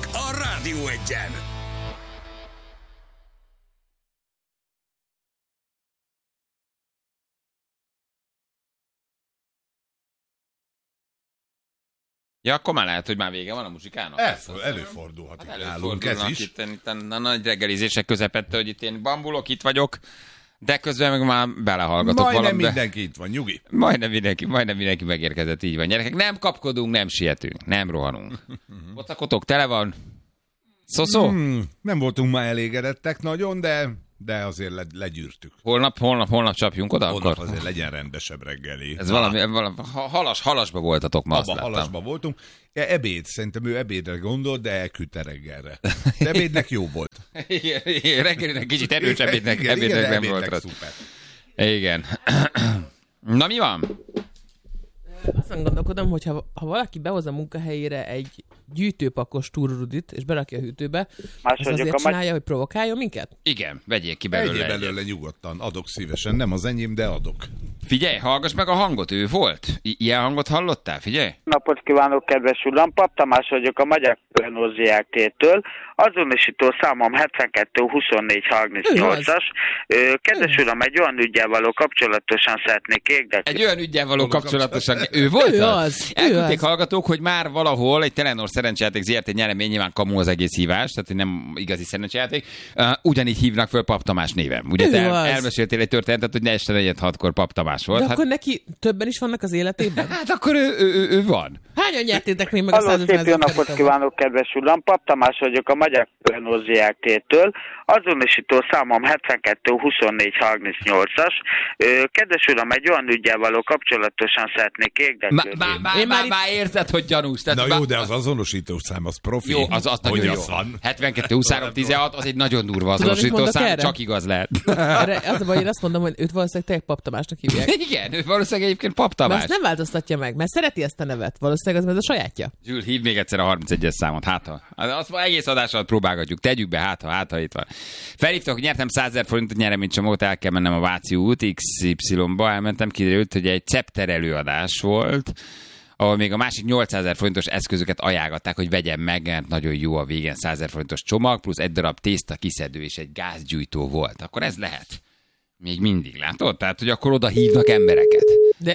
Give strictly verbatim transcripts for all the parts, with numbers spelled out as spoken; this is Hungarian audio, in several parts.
a Rádió Egyen. Ja, akkor már lehet, hogy már vége van a muzsikának. Elfő, előfordulhat hát itt nálunk ez is. Itt, itt a nagy reggelizések közepette, hogy itt én bambulok, itt vagyok, de közben meg már belehallgatok majdnem valamibe. mindenki itt van, nyugi. Majdnem mindenki, majdnem mindenki megérkezett, így van. Gyerekek, nem kapkodunk, nem sietünk, nem rohanunk. Pocakotok tele van. Szoszó? Hmm, nem voltunk már elégedettek nagyon, de, de azért le, legyűrtük. Holnap, holnap, holnap csapjunk oda? Holnap akkor? azért legyen rendesebb reggeli. Ez valami, valami halas, halasba voltatok ma, azt Abba láttam. halasba voltunk. E, ebéd, szerintem ő ebédre gondolt, de elküldte reggelre. De ebédnek jó volt. Igen, igen, reggelinek kicsit erős, ebédnek, igen, ebédnek igen, nem ebédnek volt rossz. szuper. Igen. Na mi van? Azon gondolkodom, hogy ha, ha valaki behoz a munkahelyére egy gyűjtőpakos túrrudit, és berakja a hűtőbe, az azért csinálja, hogy provokáljon minket? Igen, vegyék ki belőle. Egyéb belőle nyugodtan, adok szívesen, nem az enyém, de adok. Figyelj, hallgass meg a hangot, ő volt? I- ilyen hangot hallottál? Figyelj! Napot kívánok, kedves uram! Pap Tamás vagyok a Magyar Kölnóziákétől. Azonosító számom hetvenkettő huszonnégy harmincnyolcas. Kedves uram, egy olyan üggyel való kapcsolatosan szeretnék érdeklődni. Egy olyan üggyel való kapcsolatosan. Ő volt Ő az? az, ő Elküldték az. hallgatók, hogy már valahol egy Telenor szerencsejáték zé er té nyeremény, nyilván kamu az egész hívás, tehát nem igazi szerencsejáték. Uh, ugyanígy hívnak föl Pap Tamás néven. Ugye Ő te el, az. elmeséltél egy történetet, hogy este negyed hatkor Pap Tamás volt. De Hát, akkor neki többen is vannak az életében? hát akkor ő, ő, ő, ő van. Hányan nyertétek még meg a Halló, százötven szép jó ezer napot forintot? kívánok, kedves uram! Pap Tamás vagyok a Magyar Kölnóziákétől. Azonosító számom hetvenkettő huszonnégy harmincnyolcas. Kedves uram, egy olyan üggyel való kapcsolatosan szeretnék érdeklődni. Már má, Én má, már má, itt- má érzed, hogy gyanús. Tehát Na bá- jó, de az azonosító szám, az profi. Jó, az, az nagyon hogy jó. az van. hetvenkettő huszonhárom tizenhat, az egy nagyon durva Tudod, mit azonosító mondok szám, erre? csak igaz lehet. Erre az a baj, én azt mondom, hogy őt valószínűleg tényleg Pap Tamásnak hívják. Igen, ő valószínűleg egyébként Pap Mert Tamás. azt nem változtatja meg, mert szereti ezt a nevet. Valószínűleg az, mert ez a sajátja. Zsül, hívd még egyszer a harmincegyes számot, hát ha. Azt már egész adás alatt próbálgatjuk, tegyük be, hát ha, hát ha itt van. Felhívtak, hogy nyertem százezer forintot nyereménycsomót, el kell mennem a Váci út iksz ipszilonba, elmentem, kiderült, hogy egy Cepter előadás volt, ahol még a másik nyolcszázezer forintos eszközöket ajánlották, hogy vegyem meg, mert nagyon jó a végén százezer forintos csomag, plusz egy darab tészta kiszedő és egy gázgyújtó volt. Akkor ez lehet. Még mindig, látod? Tehát, hogy akkor oda hívnak embereket. De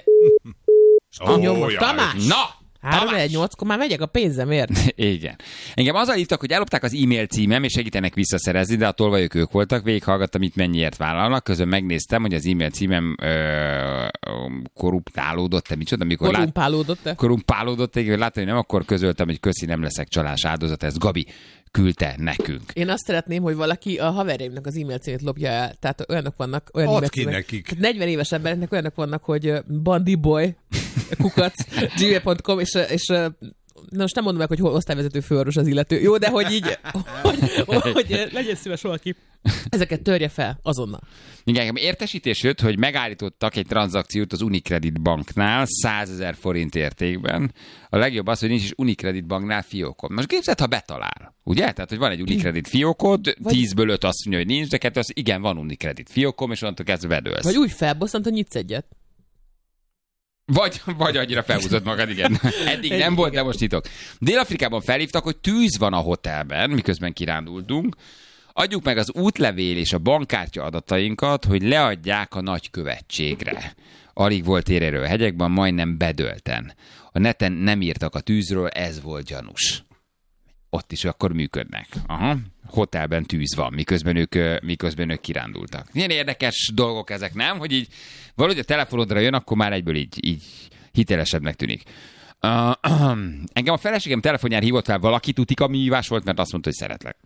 Ó, jó, most jaj. Tamás! Na! három egy nyolckor már megyek a pénzemért. Igen. Engem azzal hívtak, hogy ellopták az e-mail címem, és segítenek visszaszerezni, de a tolvajok ők voltak, végighallgattam, itt mennyiért vállalnak, közben megnéztem, hogy az e-mail címem ö, ö, korruptálódott, te micsoda, amikor lát, Korrumpálódott-e? korrumpálódott, igen, láttam, hogy nem, akkor közöltem, hogy köszi, nem leszek csalás áldozat, ez Gabi küldte nekünk. Én azt szeretném, hogy valaki a haverjaimnak az e-mail címét lopja el. Tehát olyanok vannak, olyan Add e-mail ki címek. nekik. Tehát negyven éves embereknek olyanok vannak, hogy ö, bandiboy, kukac, gmail pont com, és, és ö, na most nem mondom meg, hogy hol osztályvezető főorvos az illető. Jó, de hogy így, hogy, hogy, hogy legyen szíves valaki. Ezeket törje fel azonnal. Igen, nekem értesítés jött, hogy megállítottak egy tranzakciót az Unicredit banknál százezer forint értékben. A legjobb az, hogy nincs is Unicredit banknál fiókod. Most képzeld, ha betalál. Ugye? Tehát, hogy van egy Unicredit fiókod, tízből öt azt mondja, hogy nincs, de kettő az igen, van Unicredit fiókom, és onnantól kezdve bedőlsz. Vagy úgy felbosszant, hogy nyitsz egyet. Vagy, vagy annyira felhúzott magad, igen. Eddig nem Egy, volt, igen. de most titok. Dél-Afrikában felhívtak, hogy tűz van a hotelben, miközben kirándultunk. Adjuk meg az útlevél és a bankkártya adatainkat, hogy leadják a nagykövetségre. Alig volt érérő a hegyekben, majdnem bedölten. A neten nem írtak a tűzről, ez volt gyanús. Ott is akkor működnek. Aha. Hotelben tűz van, miközben ők, ö, miközben ők kirándultak. Ilyen érdekes dolgok ezek, nem? Hogy így valahogy a telefonodra jön, akkor már egyből így, így hitelesebbnek tűnik. Uh, engem a feleségem telefonjára hívott fel valaki, tudik, ami hívás volt, mert azt mondta, hogy szeretlek.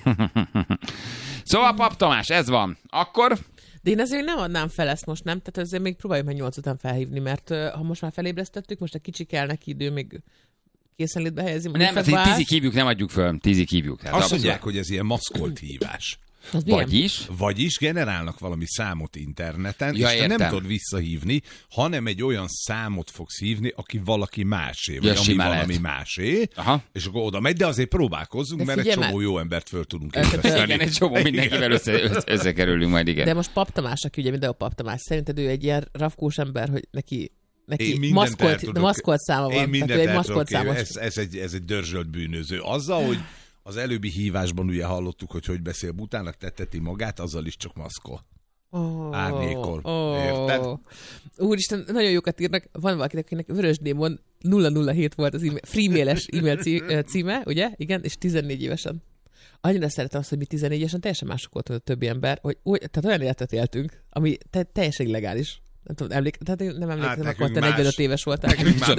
Szóval, Pap Tamás, ez van. Akkor... De én azért nem adnám fel ezt most, nem? Tehát azért még próbáljuk meg nyolc után felhívni, mert uh, ha most már felébresztettük, most egy kicsi kell neki idő, még készenlétbe helyezni. Nem, ezt tízig hívjuk, nem adjuk föl. Tízig hívjuk. Tehát Azt abszolút. mondják, hogy ez ilyen maszkolt hívás. Az milyen? Vagyis? Vagyis generálnak valami számot interneten, Ja, és te értem. nem tudod visszahívni, hanem egy olyan számot fogsz hívni, aki valaki másé, vagy ami simán valami lehet. másé, Aha. és akkor oda megy, de azért próbálkozzunk, De mert egy figyelj csomó már. jó embert föl tudunk Tehát, ébreszteni. Igen, egy csomó mindenkivel össze, össze, összekerülünk majd, igen. De most Pap Tamás, aki ugye mindenhol Pap Tamás, szerinted ő egy ilyen rafkós ember, hogy neki, Én neki mindent el maszkolt, tudok- de maszkolt száma van. Én Tehát ő mindent egy el maszkolt tudok képzelni. számos. ez, ez, egy, ez egy dörzsölt bűnöző. Azzal, hogy Az előbbi hívásban ugye hallottuk, hogy hogy beszél Butának, tetteti magát, azzal is csak maszkol. Oh, Árnyékol. Oh. Érted? Úristen, nagyon jókat írnak. Van valakinek, akinek Vörös Démon nulla nulla hét volt az e-mail, freemail-es e-mail címe, ugye? Igen, és tizennégy évesen. Annyira szeretem azt, hogy mi tizennégy évesen teljesen mások volt a többi ember, hogy úgy, tehát olyan életet éltünk, ami te, teljesen illegális. Nem tudom, emlék, tehát én nem emlékszem, hát akkor te negyvenöt éves voltál.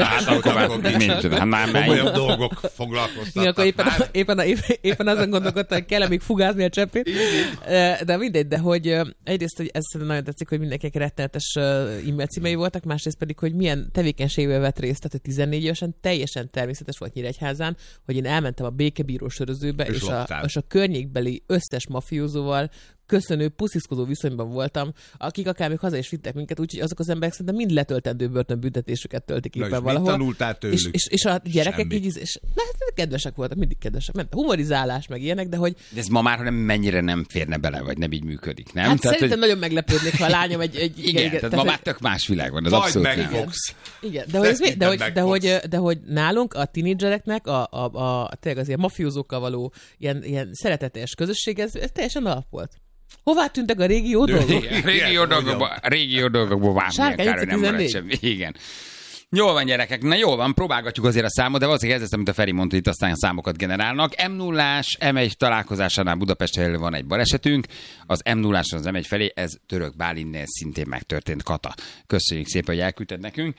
Olyan dolgok foglalkoztatnak. Igen, akkor éppen, éppen, éppen azon gondolkodtam, hogy kell még fugázni a cseppét. De mindegy, de hogy egyrészt, hogy ez nagyon tetszik, hogy mindenkinek rettenetes e-mail címei voltak, másrészt pedig, hogy milyen tevékenységben vett részt, tehát hogy tizennégy évesen teljesen természetes volt Nyíregyházán, hogy én elmentem a békebíró sörözőbe, és, és, a, és a környékbeli összes mafiózóval köszönő, pusziszkodó viszonyban voltam, akik akár még haza is vittek minket, úgyhogy azok az emberek szerintem mind letöltendő börtönbüntetésüket töltik éppen Na, valahol. tanultál tőlük? És, és, és a gyerekek Semmi. így, és, na, kedvesek voltak, mindig kedvesek. Ment humorizálás, meg ilyenek, de hogy... De ez ma már nem mennyire nem férne bele, vagy nem így működik, nem? Hát tehát, szerintem hogy... nagyon meglepődnék, ha a lányom egy... egy igen, igen, tehát ma már tök más világ van, az Majd abszolút megfogsz. Igen, de hogy, ez, de, hogy, de, hogy, de hogy nálunk a tinédzsereknek a, a, a, tényleg az ilyen mafiózókkal való ilyen, ilyen szeretetes közösség, ez, ez teljesen alap volt. Hová tűntek a régi jó dolgok? Régi jó dolgokból, régi jó dolgokból vámilyen kár, nem marad semmi. Igen. Jól van, gyerekek, na jól van, próbálgatjuk azért a számot, de valószínűleg ez lesz, amit a Feri mondta, itt aztán a számokat generálnak. em nullás, em egy találkozásánál Budapesten van egy balesetünk, az em nullás az em egy felé, ez Török Bálinnél szintén megtörtént, Kata. Köszönjük szépen, hogy elküldted nekünk,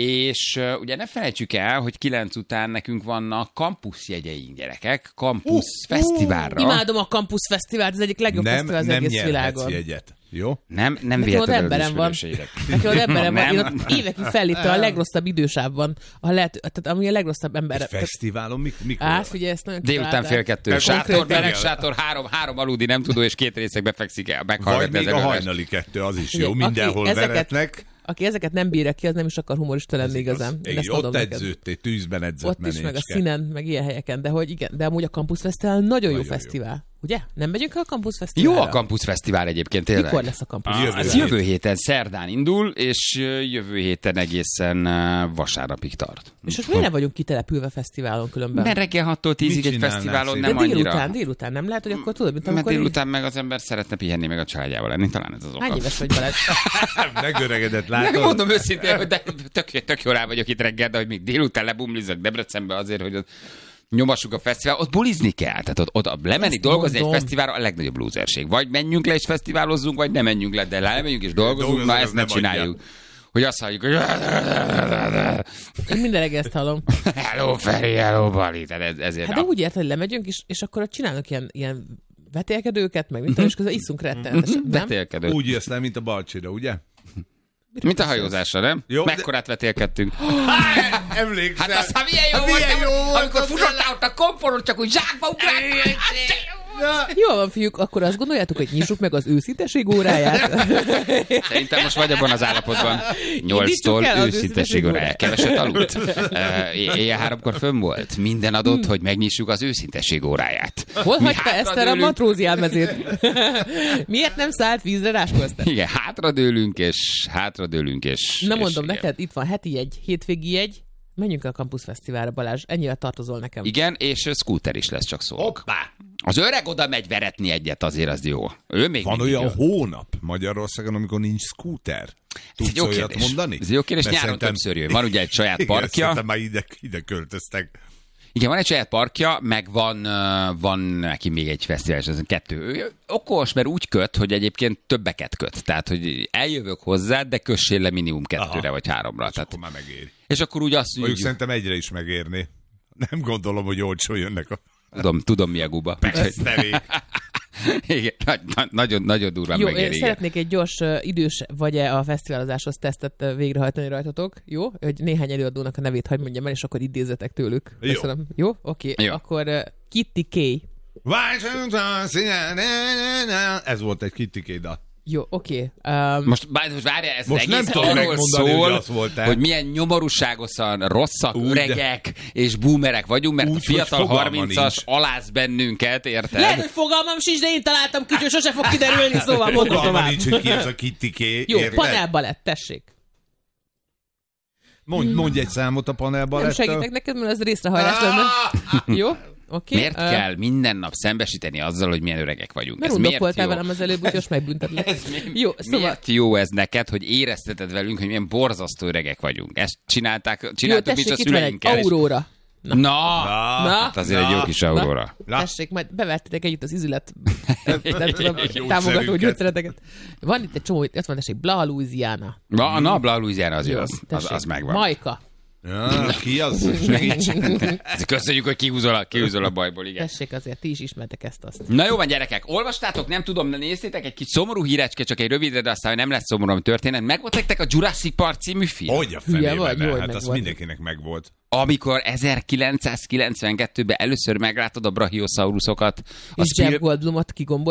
és uh, ugye ne felejtsük el, hogy kilenc után nekünk vannak kampuszjegyeink, gyerekek, kampusz uh, fesztiválra. Uh, imádom a kampusz fesztivált, ez egyik legjobb nem, fesztivál az nem egész világon. Jegyet. Jó? Nem, nem Nekem ott emberem van. Nekem ott emberem van. Én ott évekig felléptem a legrosszabb idősávban, a lehet, tehát ami a legrosszabb ember. Egy fesztiválon? Mik, mikor? Á, figyelj, ezt nagyon délután fél kettő. Sátor, bereg, sátor, három, három aludni nem tudó, és két részekbe fekszik el. Vagy még a hajnali kettő, az is jó. Mindenhol veretnek. Aki ezeket nem bírja ki, az nem is akar humorista lenni igazán. Én ott edződtél, tűzben edzett Ott menécske. is, meg a színen, meg ilyen helyeken, de hogy igen, de amúgy a Campus Fesztivál nagyon, nagyon jó, jó fesztivál. Ugye? Nem megyünk el a Campus Fesztiválra? Jó a Campus Fesztivál egyébként, tényleg. Mikor lesz a Campus Fesztivál? Ez jövő héten szerdán indul, és jövő héten egészen vasárnapig tart. És most miért nem vagyunk kitelepülve fesztiválon különben? Mert reggel hattól tízig egy fesztiválon nem de annyira. Délután, délután nem lehet, hogy akkor tudod, mint amikor... Mert délután meg az ember szeretne pihenni meg a családjával lenni, talán ez az oka. Hány éves vagy Balázs? Megöregedett, látod? Mondom őszintén, hogy de tök, tök jól rá vagyok itt reggel, de hogy még délután lebumlizok Debrecenbe azért, hogy ott nyomassuk a fesztivál, ott bulizni kell. Tehát ott, ott lemenni, ezt dolgozni mondom. Egy fesztiválra a legnagyobb lúzerség. Vagy menjünk le és fesztiválozzunk, vagy nem menjünk le, de lemenjünk és dolgozunk, dolgozunk, na ezt ne csináljuk. Adja. Hogy azt halljuk, hogy... Én minden reggel ezt hallom. Hello, Feri, hello, Bali. Tehát ez, ezért hát de úgy ért, hogy lemegyünk, és, és akkor csinálnak ilyen, ilyen vetélkedőket, meg mint és közben iszunk rettenetesen. Vetélkedő. Úgy jössz le, mint a Balcsira, ugye? Mint a hajózásra, nem? Jó, Mekkorát de... vetélkedtünk. Emlékszem. Hát aztán milyen jó hát volt, milyen jó volt, amikor futottál ott a komporon, csak úgy zsákba ugráltál. Jó van, fiúk, akkor azt gondoljátok, hogy nyissuk meg az őszinteség óráját? Szerintem most vagy abban az állapotban. Nyolctól őszinteség óráját. Keveset aludt. Éjjel háromkor fönn volt. Minden adott, hmm. hogy megnyissuk az őszinteség óráját. Hol hagyta Eszter a matrózi elmezét? Miért nem szállt vízre ráskoztál? Igen, hátradőlünk és hátradőlünk és... Na mondom és neked, itt van heti jegy, hétvégi jegy. Menjünk el a Campus Fesztiválra, Balázs. Ennyire tartozol nekem. Igen, és scooter is lesz, csak szó. Hoppá! Az öreg oda megy veretni egyet, azért az jó. Ő még van olyan jön. Hónap Magyarországon, amikor nincs scooter? Tudsz olyat mondani? Ez jó kérdés, nyáron szerintem... többször jön. Van ugye egy saját igen, parkja. Szerintem már ide, ide költöztek. Igen, van egy saját parkja, meg van, van neki még egy fesztivál, és ez kettő. Ő okos, mert úgy köt, hogy egyébként többeket köt. Tehát, hogy eljövök hozzá, de kössél le minimum kettőre vagy háromra. És tehát... akkor már megéri. És akkor úgy azt mondjuk... Szerintem egyre is megérni. Nem gondolom, hogy olcsó jönnek a... Tudom, tudom mi a guba. Igen, nagyon, nagyon durván jó, megéri. Jó, szeretnék egy gyors uh, idős vagy-e a fesztiválozáshoz tesztet uh, végrehajtani rajtatok, jó? Hogy néhány előadónak a nevét hagyd mondjam el, és akkor idézzetek tőlük. Jó. Köszönöm. Jó? Oké. Okay. Akkor uh, Kitty K. Ez volt egy Kitty K dal. Jó, oké. Okay. Um, most, most várjál, ez most az egész arról szól, hogy, hogy milyen nyomorúságosan rosszak, úgy, öregek és boomerek vagyunk, mert úgy, a fiatal harmincas aláz bennünket, érted? Lehet, hogy fogalmam sincs, de én találtam ki, hogy sose fog kiderülni, szóval mondom tovább. Nincs, hogy ki ez a Kitty K. Jó, panelbalett, tessék. Mondj, mondj egy számot a panelbalettől. Nem segítek neked, mert ez részrehajlás lenne. Jó? Okay, Miért uh, kell minden nap szembesíteni azzal, hogy milyen öregek vagyunk? Mert undokoltál velem az előbb, úgyhogy most megbüntetlek. Ez mi, jó, szóval... Miért jó ez neked, hogy érezteted velünk, hogy milyen borzasztó öregek vagyunk? Ezt csinálták, csináltuk jó, mi a itt van egy szüleinkkel. Aurora. Na, na, na, hát azért na, egy jó kis Aurora. Na, tessék, majd bevettetek együtt az izület nem tudom, támogató gyógyszereteket. Van itt egy csomó, ott van tessék, Bla Louisiana. Na, na Bla Louisiana azért Jó, az, az, az megvan. Majka. Ja, ki az? Segíts. Köszönjük, hogy kihúzol a, kihúzol a bajból, igen. Tessék azért, ti is ismertek ezt azt. Na jó van, gyerekek, olvastátok, nem tudom, néztétek, egy kis szomorú hírecske, csak egy rövidre, de aztán nem lesz szomorú történet. Megvolt nektek a Jurassic Park című film? Hogy a Hülye vagy, fenébe, jól hát az megvolt. mindenkinek megvolt. Amikor ezerkilencszázkilencvenkettőben először meglátod a brachiosaurusokat, És Spiel- Jeff Goldblumot kigombolt.